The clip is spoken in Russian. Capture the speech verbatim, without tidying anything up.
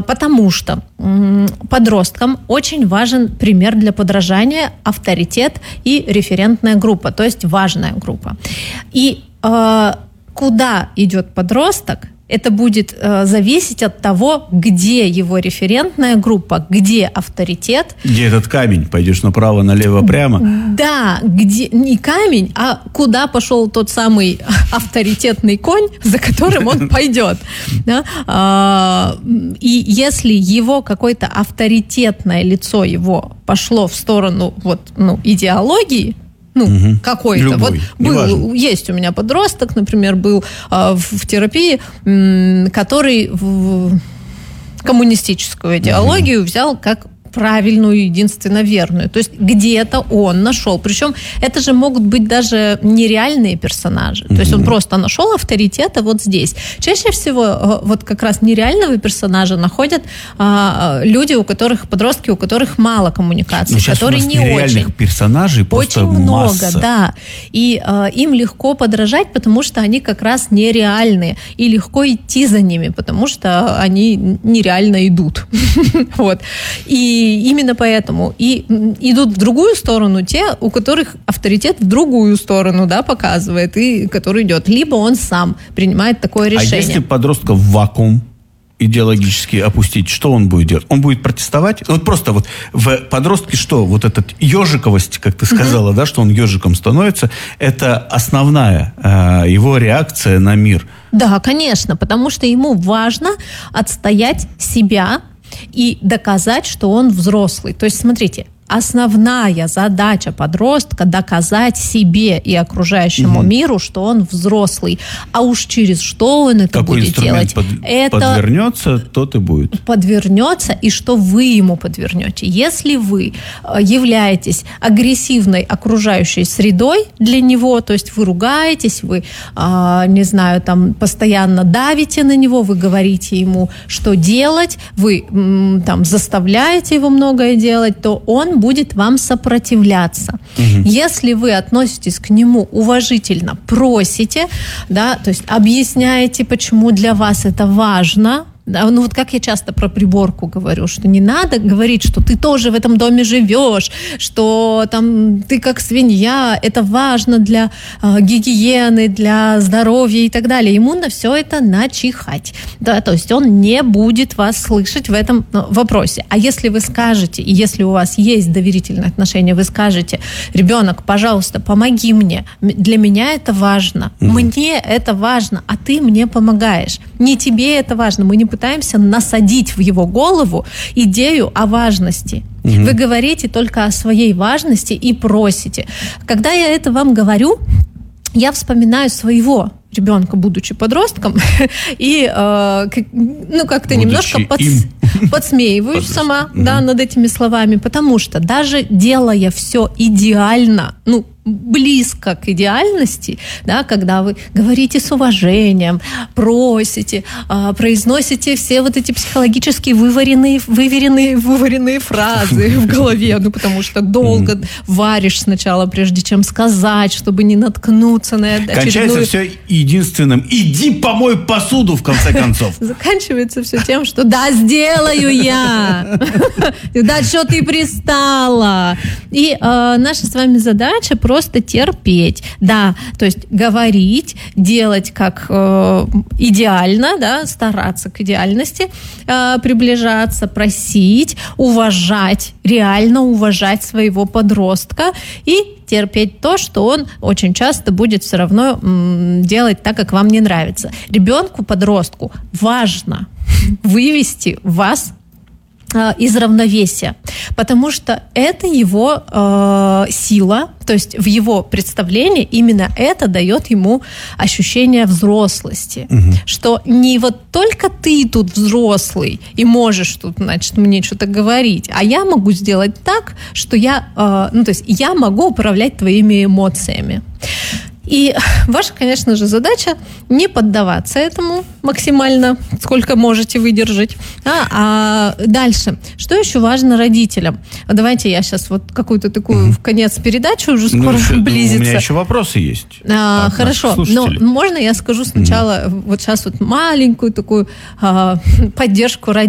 потому что подросткам очень важен пример для подражания, авторитет и референтная группа, то есть важная группа. И э, куда идет подросток, это будет э, зависеть от того, где его референтная группа, где авторитет. Где этот камень? Пойдешь направо, налево, прямо? Да, где не камень, а куда пошел тот самый авторитетный конь, за которым он пойдет. И если его какое-то авторитетное лицо его пошло в сторону вот, ну, идеологии, ну, угу. какой-то. Любой, вот был, есть у меня подросток, например, был э, в, в терапии, м, который в коммунистическую идеологию угу. взял как правильную, единственно верную. То есть где-то он нашел. Причем это же могут быть даже нереальные персонажи. Mm-hmm. То есть он просто нашел авторитета вот здесь. Чаще всего вот как раз нереального персонажа находят а, люди, у которых, подростки, у которых мало коммуникации, но которые не нереальных очень. персонажей просто очень много, масса. Да. И а, им легко подражать, потому что они как раз нереальные. И легко идти за ними, потому что они нереально идут. Вот. И И именно поэтому и идут в другую сторону те, у которых авторитет в другую сторону, да, показывает, и который идет. Либо он сам принимает такое решение. А если подростка в вакуум идеологически опустить, что он будет делать? Он будет протестовать? Вот просто вот в подростке что? Вот эта ежиковость, как ты сказала, mm-hmm. да, что он ежиком становится, это основная э, его реакция на мир. Да, конечно, потому что ему важно отстоять себя и доказать, что он взрослый. То есть, смотрите, основная задача подростка – доказать себе и окружающему угу. миру, что он взрослый. А уж через что он это Какой будет делать? Под, это подвернется, тот и будет. Подвернется, и что вы ему подвернете. Если вы являетесь агрессивной окружающей средой для него, то есть вы ругаетесь, вы, не знаю, там, постоянно давите на него, вы говорите ему, что делать, вы там, заставляете его многое делать, то он будет вам сопротивляться. Угу. Если вы относитесь к нему уважительно, просите, да, то есть объясняете, почему для вас это важно. Да, ну вот как я часто про приборку говорю, что не надо говорить, что ты тоже в этом доме живешь, что там ты как свинья, это важно для э, гигиены, для здоровья и так далее. Ему на все это начихать. Да, то есть он не будет вас слышать в этом ну, вопросе. А если вы скажете, и если у вас есть доверительные отношения, вы скажете: ребенок, пожалуйста, помоги мне, для меня это важно, mm-hmm. мне это важно, а ты мне помогаешь. Не тебе это важно, мы не пытаемся насадить в его голову идею о важности. Угу. Вы говорите только о своей важности и просите. Когда я это вам говорю, я вспоминаю своего ребенка, будучи подростком, и э, ну, как-то будучи немножко под, подсмеиваюсь сама угу. да, над этими словами, потому что даже делая все идеально, ну, близко к идеальности, да, когда вы говорите с уважением, просите, э, произносите все вот эти психологически вываренные, выверенные, вываренные фразы в голове, ну, потому что долго варишь сначала, прежде чем сказать, чтобы не наткнуться на это. Кончается все единственным: иди помой посуду, в конце концов. Заканчивается все тем, что да, сделаю я. Да, что ты пристала. И э, наша с вами задача просто терпеть. Да, то есть говорить, делать как э, идеально, да, стараться к идеальности, э, приближаться, просить, уважать, реально уважать своего подростка и терпеть то, что он очень часто будет все равно м, делать так, как вам не нравится. Ребенку, подростку важно вывести вас э, из равновесия, потому что это его э, сила, то есть в его представлении именно это дает ему ощущение взрослости, угу. что не вот только ты тут взрослый и можешь тут, значит, мне что-то говорить, а я могу сделать так, что я, э, ну, то есть я могу управлять твоими эмоциями. И ваша, конечно же, задача не поддаваться этому максимально, сколько можете выдержать. А, а дальше, что еще важно родителям? Давайте я сейчас вот какую-то такую mm-hmm. в конец передачи уже скоро ну, близится. У меня еще вопросы есть. А, хорошо, но можно я скажу сначала mm-hmm. вот сейчас вот маленькую такую а, поддержку родителям?